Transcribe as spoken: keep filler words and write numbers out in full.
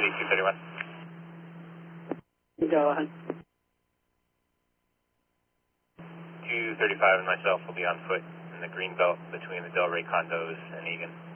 two thirty-one. Go ahead. two thirty-five and myself will be on foot in the green belt between the Delray condos and Egan.